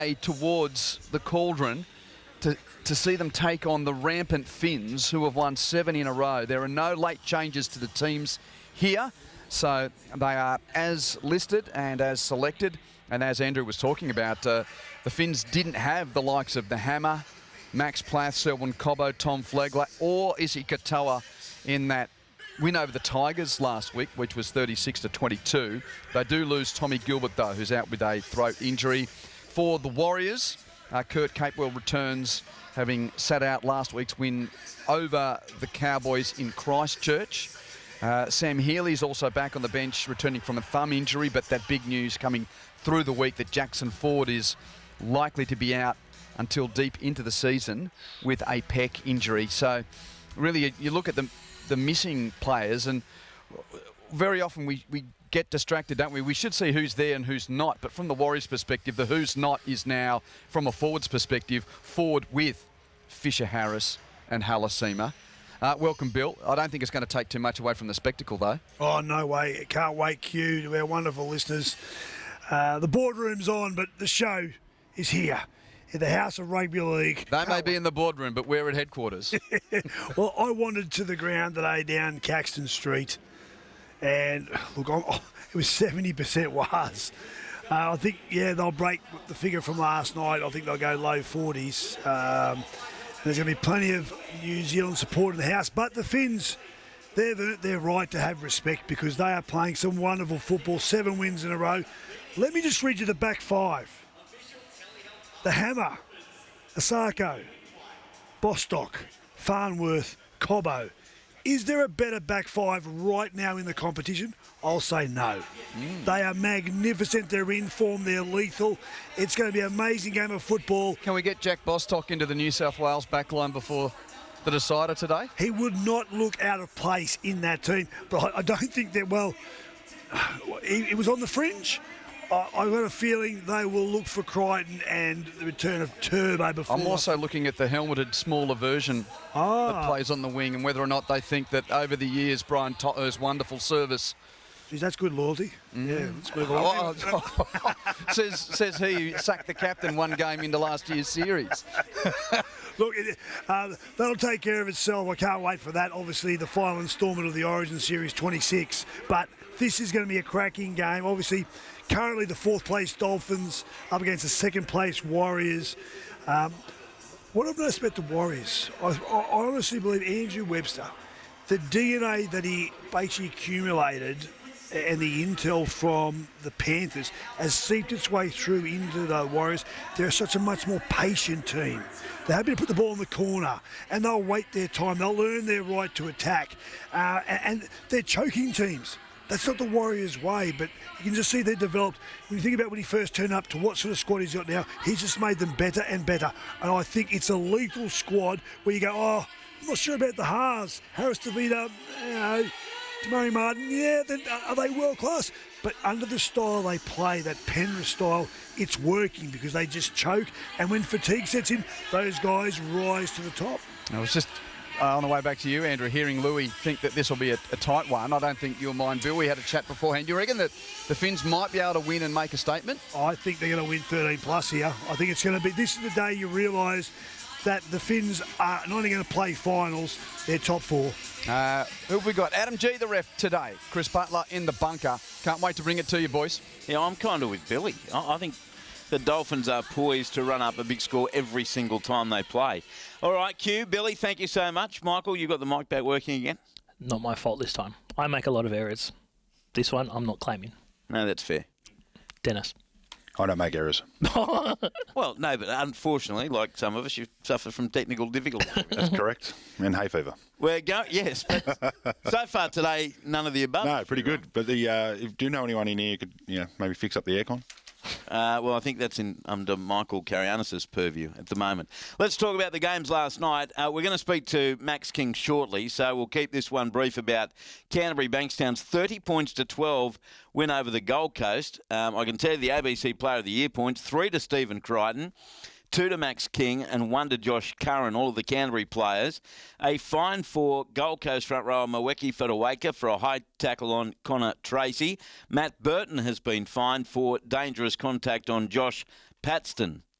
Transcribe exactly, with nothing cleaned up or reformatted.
towards the Cauldron to, to see them take on the rampant Finns, who have won seven in a row. There are no late changes to the teams here, so they are as listed and as selected. And as Andrew was talking about, uh, the Finns didn't have the likes of the Hammer, Max Plath, Selwyn Cobbo, Tom Flegler, or Isi Katoa in that win over the Tigers last week, which was thirty-six to twenty-two. They do lose Tommy Gilbert, though, who's out with a throat injury. For the Warriors, uh, Kurt Capewell returns, having sat out last week's win over the Cowboys in Christchurch. Uh, Sam Healy's also back on the bench, returning from a thumb injury, but that big news coming through the week that Jackson Ford is likely to be out until deep into the season with a pec injury. So really, you, you look at the, the missing players, and very often we, we get distracted, don't we? We should see who's there and who's not, but from the Warriors' perspective, the who's not is now, from a forward's perspective, Ford with Fisher-Harris and Halasima. Uh, welcome, Bill. I don't think it's going to take too much away from the spectacle, though. Oh, no way. Can't wait, Q, to our wonderful listeners. Uh, the boardroom's on, but the show is here in the House of Rugby League. They may be in the boardroom, but we're at headquarters. Well, I wandered to the ground today down Caxton Street, and look, I'm, oh, it was seventy percent was. Uh, I think, yeah, they'll break the figure from last night. I think they'll go low forties. Um, there's going to be plenty of New Zealand support in the house, but the Finns, they've earned their right to have respect because they are playing some wonderful football, seven wins in a row. Let me just read you the back five. The Hammer, Asako, Bostock, Farnworth, Cobbo. Is there a better back five right now in the competition? I'll say no. Mm. They are magnificent. They're in form. They're lethal. It's going to be an amazing game of football. Can we get Jack Bostock into the New South Wales backline before the decider today? He would not look out of place in that team. But I don't think that, well, he was on the fringe. I've got a feeling they will look for Crichton and the return of Turbo before. I'm also looking at the helmeted smaller version ah. that plays on the wing, and whether or not they think that over the years Brian Totter's wonderful service. Geez, that's good loyalty. Mm. Yeah, let's move on. Oh, oh, says, says he who sacked the captain one game into last year's series. Look, uh, that'll take care of itself. I can't wait for that. Obviously, the final instalment of the Origin Series twenty-six. But this is going to be a cracking game. Obviously, currently the fourth place Dolphins up against the second place Warriors. Um, what I've noticed about the Warriors, I, I honestly believe Andrew Webster, the D N A that he basically accumulated and the intel from the Panthers has seeped its way through into the Warriors. They're such a much more patient team. They're happy to put the ball in the corner and they'll wait their time. They'll earn their right to attack. Uh, and, and they're choking teams. That's not the Warriors' way, but you can just see they've developed. When you think about when he first turned up to what sort of squad he's got now, he's just made them better and better. And I think it's a lethal squad where you go, oh, I'm not sure about the halves. Harris DeVito, you know, Murray Martin, yeah, then are they world class? But under the style they play, that Penrith style, it's working because they just choke. And when fatigue sets in, those guys rise to the top. I was just uh, on the way back to you, Andrew, hearing Louis think that this will be a, a tight one. I don't think you'll mind, Bill. We had a chat beforehand. Do you reckon that the Finns might be able to win and make a statement? I think they're going to win thirteen plus here. I think it's going to be, this is the day you realise that the Finns are not only going to play finals, they're top four. Uh, who have we got? Adam G, the ref today. Chris Butler in the bunker. Can't wait to bring it to you, boys. Yeah, I'm kind of with Billy. I, I think the Dolphins are poised to run up a big score every single time they play. All right, Q, Billy, thank you so much. Michael, you got the mic back working again? Not my fault this time. I make a lot of errors. This one, I'm not claiming. No, that's fair. Dennis. I don't make errors. Well, no, but unfortunately, like some of us, you suffer from technical difficulties. That's correct. And hay fever. We're going, yes. But so far today, none of the above. No, pretty good. But the uh, if, do you know anyone in here who could you know, maybe fix up the aircon? Uh, well, I think that's in under Michael Carianis' purview at the moment. Let's talk about the games last night. Uh, we're going to speak to Max King shortly, so we'll keep this one brief about Canterbury Bankstown's thirty points to twelve win over the Gold Coast. Um, I can tell you the A B C Player of the Year points, three to Stephen Crichton, two to Max King and one to Josh Curran, all of the Canterbury players. A fine for Gold Coast front rower Mweki Fedawaka for a high tackle on Connor Tracy. Matt Burton has been fined for dangerous contact on Josh Patston.